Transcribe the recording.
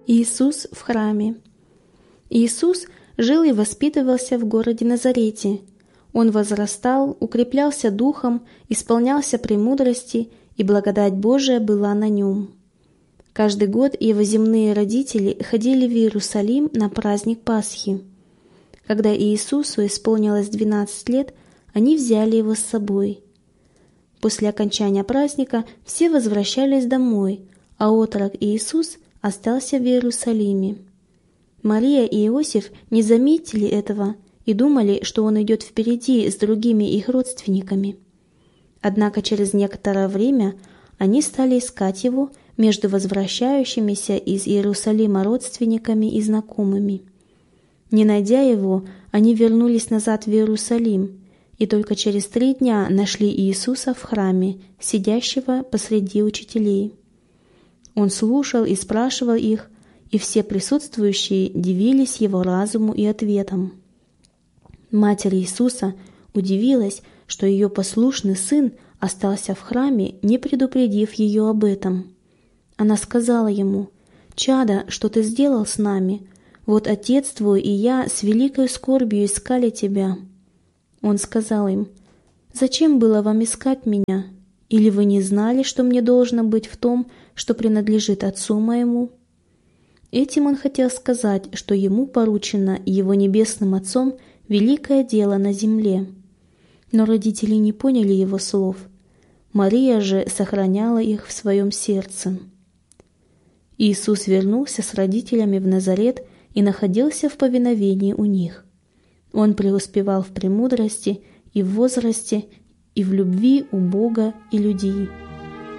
Иисус в храме. Иисус жил и воспитывался в городе Назарете. Он возрастал, укреплялся духом, исполнялся премудрости, и благодать Божия была на нем. Каждый год его земные родители ходили в Иерусалим на праздник Пасхи. Когда Иисусу исполнилось 12 лет, они взяли его с собой. После окончания праздника все возвращались домой, а отрок Иисус остался в Иерусалиме. Мария и Иосиф не заметили этого и думали, что он идет впереди с другими их родственниками. Однако через некоторое время они стали искать его между возвращающимися из Иерусалима родственниками и знакомыми. Не найдя его, они вернулись назад в Иерусалим, и только через 3 дня нашли Иисуса в храме, сидящего посреди учителей. Он слушал и спрашивал их, и все присутствующие дивились его разуму и ответам. Матерь Иисуса удивилась, что ее послушный сын остался в храме, не предупредив ее об этом. Она сказала ему: «Чадо, что ты сделал с нами? Вот отец твой и я с великой скорбью искали тебя». Он сказал им: «Зачем было вам искать меня? Или вы не знали, что мне должно быть в том, что принадлежит отцу моему?» Этим он хотел сказать, что ему поручено его небесным Отцом великое дело на земле. Но родители не поняли его слов. Мария же сохраняла их в своем сердце. Иисус вернулся с родителями в Назарет и находился в повиновении у них. Он преуспевал в премудрости и в возрасте, и в любви у Бога и людей.